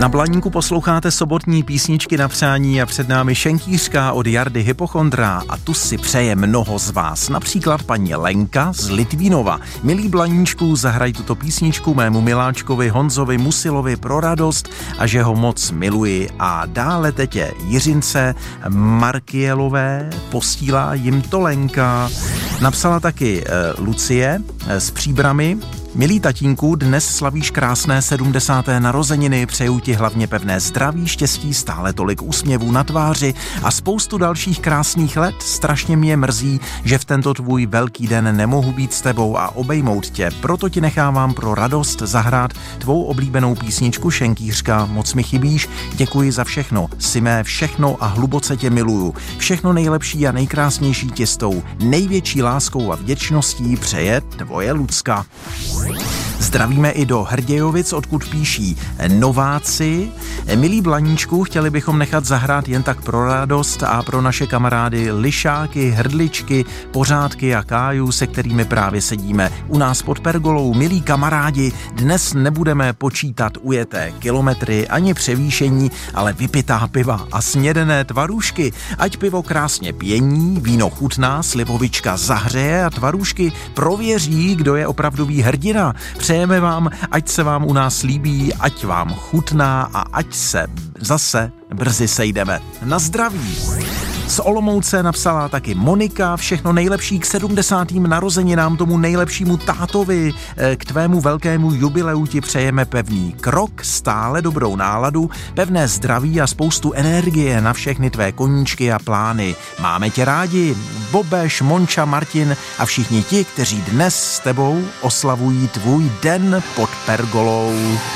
Na Blaníku posloucháte sobotní písničky na přání a před námi šenkýřka od Jardy Hypochondra a tu si přeje mnoho z vás. Například paní Lenka z Litvínova. Milí Blaníčku, zahraj tuto písničku mému miláčkovi Honzovi Musilovi pro radost a že ho moc miluji. A dále tetě Jiřince Markielové, posílá jim to Lenka. Napsala taky Lucie z Příbrami. Milý tatínku, dnes slavíš krásné 70. narozeniny, přeju ti hlavně pevné zdraví, štěstí, stále tolik úsměvů na tváři a spoustu dalších krásných let. Strašně mě mrzí, že v tento tvůj velký den nemohu být s tebou a obejmout tě, proto ti nechávám pro radost zahrát tvou oblíbenou písničku Šenkýřka, moc mi chybíš, děkuji za všechno, jsi mé všechno a hluboce tě miluju. Všechno nejlepší a nejkrásnější ti s tou největší láskou a vděčností přeje tvoje Lucka. Zdravíme i do Hrdějovic, odkud píší nováci. Milí Blaníčku, chtěli bychom nechat zahrát jen tak pro radost a pro naše kamarády Lišáky, Hrdličky, Pořádky a Káju, se kterými právě sedíme u nás pod pergolou. Milí kamarádi, dnes nebudeme počítat ujeté kilometry ani převýšení, ale vypitá piva a snědené tvarůžky. Ať pivo krásně pění, víno chutná, slivovička zahřeje a tvarůžky prověří, kdo je opravdový hrdina. Přejeme vám, ať se vám u nás líbí, ať vám chutná a ať se zase brzy sejdeme. Na zdraví! Z Olomouce napsala taky Monika, všechno nejlepší k 70. narozeninám, tomu nejlepšímu tátovi, k tvému velkému jubileu ti přejeme pevný krok, stále dobrou náladu, pevné zdraví a spoustu energie na všechny tvé koníčky a plány. Máme tě rádi, Bobeš, Monča, Martin a všichni ti, kteří dnes s tebou oslavují tvůj den pod pergolou.